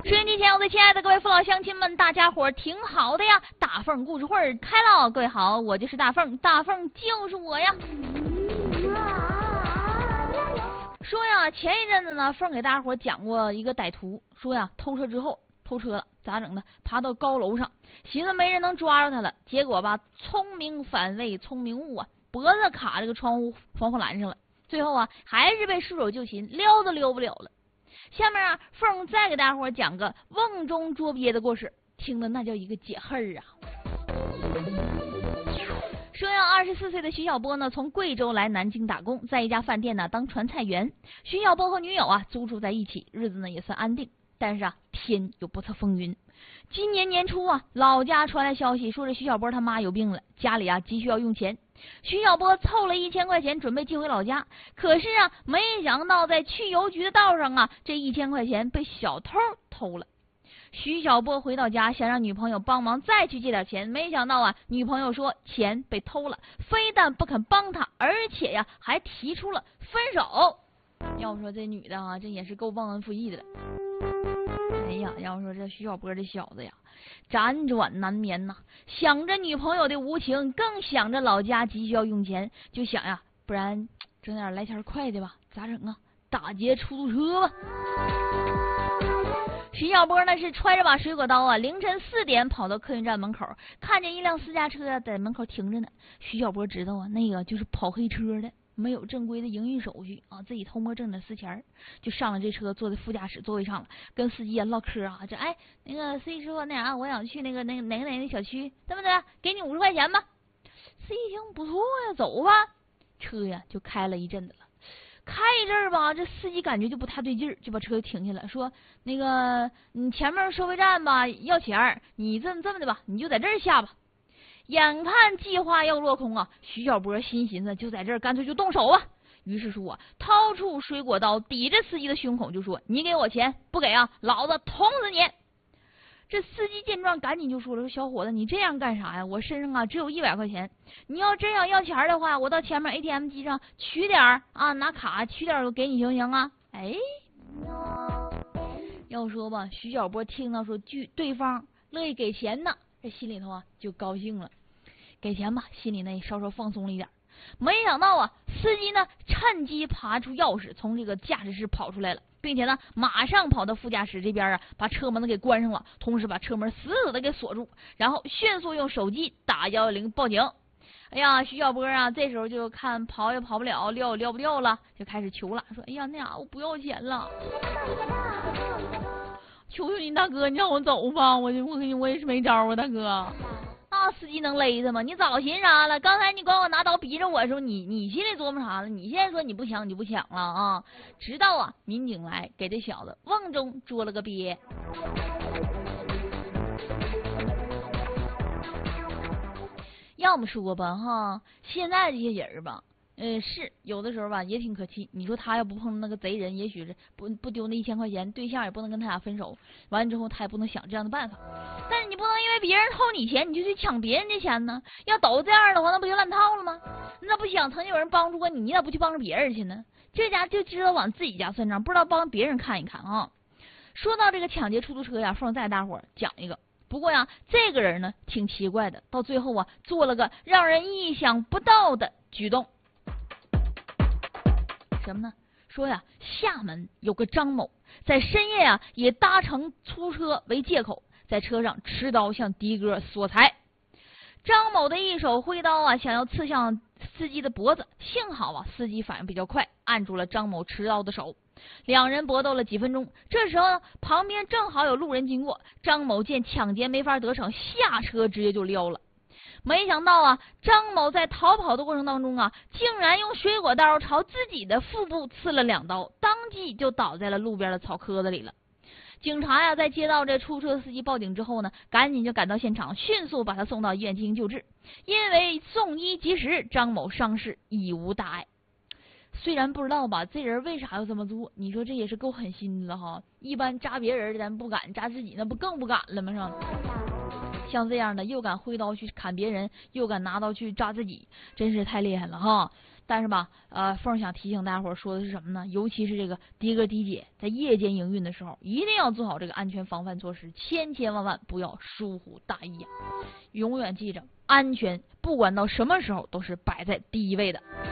收音机前我最亲爱的各位父老乡亲们，大家伙挺好的呀！大凤故事会开了，各位好，我就是大凤，大凤就是我呀。说呀，前一阵子呢，凤给大家伙讲过一个歹徒，说呀，偷车之后偷车了，咋整的？爬到高楼上，寻思没人能抓住他了，结果吧，聪明反被聪明误啊，脖子卡这个窗户防火栏上了，最后啊，还是被束手就擒，撩都撩不了了。下面啊，凤再给大家伙讲个瓮中捉鳖的故事，听的那叫一个解恨啊。说要24岁的徐小波呢，从贵州来南京打工，在一家饭店呢当传菜员。徐小波和女友啊租住在一起，日子呢也算安定。但是啊，天有不测风云。今年年初啊，老家传来消息，说这徐小波他妈有病了，家里啊急需要用钱。徐小波凑了1000块钱，准备寄回老家。可是啊，没想到在去邮局的道上啊，这1000块钱被小偷偷了。徐小波回到家，想让女朋友帮忙再去借点钱，没想到啊，女朋友说钱被偷了，非但不肯帮他，而且呀，还提出了分手。要说这女的啊，这也是够忘恩负义的了。哎呀，要说这徐小波这小子呀，辗转难眠呐，想着女朋友的无情，更想着老家急需要用钱，就想呀，不然整点来钱快的吧，咋整啊？打劫出租车吧。徐小波呢是揣着把水果刀啊，凌晨4点跑到客运站门口，看见一辆私家车在门口停着呢。徐小波知道啊，那个就是跑黑车的，没有正规的营运手续啊，自己偷摸挣点私钱，就上了这车，坐在副驾驶座位上了，跟司机啊唠嗑啊，这哎那个司机说那啥，我想去那个哪个小区，对不对？给你50块钱吧。司机听不错呀，走吧。车呀就开了一阵子了。开一阵儿吧，这司机感觉就不太对劲儿，就把车停下来，说：“那个，你前面收费站吧要钱，你这么的吧，你就在这儿下吧。”眼看计划要落空啊，徐小波心寻思，就在这儿干脆就动手啊。于是说，掏出水果刀抵着司机的胸口，就说：“你给我钱，不给啊，老子捅死你！”这司机见状，赶紧就说了：“说小伙子，你这样干啥呀？我身上啊只有100块钱，你要真想要钱的话，我到前面 ATM 机上取点啊，拿卡取点给你行不行啊？”哎，要说吧，徐小波听到说对方乐意给钱呢，这心里头啊就高兴了，给钱吧，心里呢也稍稍放松了一点。没想到啊，司机呢趁机爬出钥匙，从这个驾驶室跑出来了，并且呢马上跑到副驾驶这边啊，把车门给关上了，同时把车门死死的给锁住，然后迅速用手机打110报警。哎呀，徐小波啊，这时候就看跑也跑不了，撂也撂不掉了，就开始求了，说：“哎呀，那啥，我不要钱了，求求你大哥，你让我走吧，我也是没招啊，大哥。”那司机能勒他吗？你早寻啥了？刚才你管我拿刀逼着我的时候，你心里琢磨啥了？你现在说你不抢你就不抢了啊？直到啊民警来给这小子瓮中捉了个鳖。要么说吧哈，现在这些人吧，是有的时候吧也挺可气。你说他要不碰那个贼人，也许是不丢那1000块钱，对象也不能跟他俩分手。完了之后，他也不能想这样的办法。但是你不能因为别人偷你钱，你就去抢别人的钱呢？要都这样的话，那不就烂套了吗？那不想曾经有人帮助过你，你咋不去帮助别人去呢？这家就知道往自己家算账，不知道帮别人看一看啊。说到这个抢劫出租车呀，凤再大伙儿讲一个。不过呀，这个人呢挺奇怪的，到最后啊做了个让人意想不到的举动。什么呢？说呀，厦门有个张某在深夜啊以搭乘出租车为借口，在车上持刀向的哥索财。张某的一手挥刀啊，想要刺向司机的脖子，幸好啊司机反应比较快，按住了张某持刀的手。两人搏斗了几分钟，这时候呢，旁边正好有路人经过，张某见抢劫没法得逞，下车直接就撩了。没想到啊，张某在逃跑的过程当中啊，竟然用水果刀朝自己的腹部刺了2刀，当即就倒在了路边的草棵子里了。警察呀，在接到这出租车司机报警之后呢，赶紧就赶到现场，迅速把他送到医院进行救治。因为送医及时，张某伤势已无大碍。虽然不知道吧，这人为啥要这么做？你说这也是够狠心的哈！一般扎别人咱不敢，扎自己那不更不敢了吗？上像这样的又敢挥刀去砍别人，又敢拿刀去扎自己，真是太厉害了哈。但是吧，凤想提醒大家伙说的是什么呢？尤其是这个的哥的姐在夜间营运的时候，一定要做好这个安全防范措施，千千万万不要疏忽大意呀！永远记着，安全不管到什么时候都是摆在第一位的。